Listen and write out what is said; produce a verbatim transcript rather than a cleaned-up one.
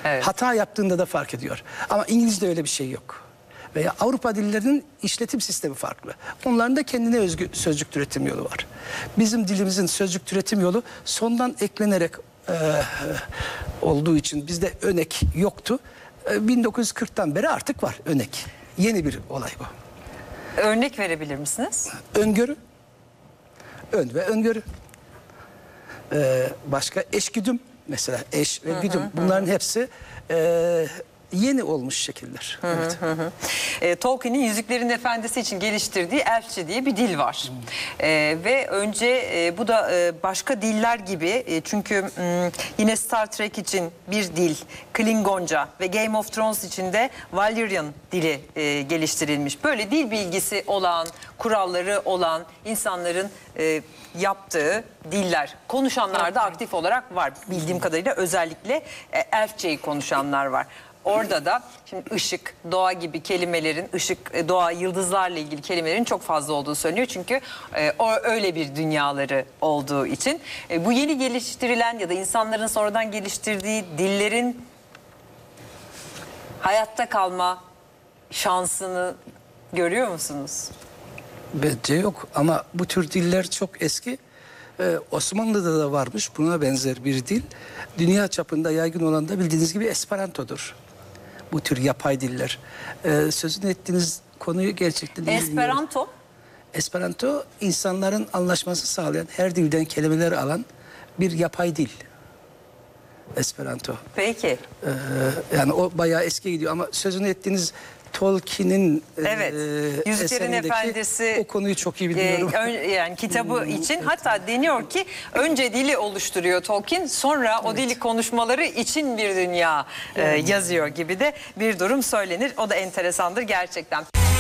Evet. Hata yaptığında da fark ediyor. Ama İngilizce öyle bir şey yok. Veya Avrupa dillerinin işletim sistemi farklı. Onların da kendine özgü sözcük türetim yolu var. Bizim dilimizin sözcük türetim yolu sondan eklenerek e, olduğu için bizde önek yoktu. E, bin dokuz yüz kırktan beri artık var önek. Yeni bir olay bu. Örnek verebilir misiniz? Öngörü. Ön ve öngörü. Ee, başka eşgüdüm mesela, eş ve güdüm. Bunların hepsi e, yeni olmuş şekiller. Hı hı, Evet. hı hı. E, Tolkien'in Yüzüklerin Efendisi için geliştirdiği Elfçe diye bir dil var. E, ve önce e, bu da e, başka diller gibi e, çünkü m, yine Star Trek için bir dil Klingonca ve Game of Thrones için de Valyrian dili e, geliştirilmiş. Böyle dil bilgisi olan, kuralları olan insanların e, yaptığı diller. Konuşanlar da aktif olarak var. Bildiğim kadarıyla özellikle e, Elfçeyi konuşanlar var. Orada da şimdi ışık, doğa gibi kelimelerin, ışık, doğa, yıldızlarla ilgili kelimelerin çok fazla olduğu söyleniyor. Çünkü e, o öyle bir dünyaları olduğu için. E, bu yeni geliştirilen ya da insanların sonradan geliştirdiği dillerin hayatta kalma şansını görüyor musunuz? Bence yok ama bu tür diller çok eski. Ee, Osmanlı'da da varmış buna benzer bir dil. Dünya çapında yaygın olan da bildiğiniz gibi Esperanto'dur. Bu tür yapay diller. Ee, sözünü ettiğiniz konuyu gerçekten iyi bilmiyorum. Esperanto? Esperanto insanların anlaşması sağlayan, her dilden kelimeler alan bir yapay dil. Esperanto. Peki. Ee, yani o bayağı eski gidiyor ama sözünü ettiğiniz Tolkien'in Evet. e, Yüzüklerin Efendisi o konuyu çok iyi biliyorum. E, ön, yani kitabı için hatta deniyor ki önce dili oluşturuyor Tolkien, sonra o dili konuşmaları için bir dünya e, yazıyor gibi de bir durum söylenir. O da enteresandır gerçekten.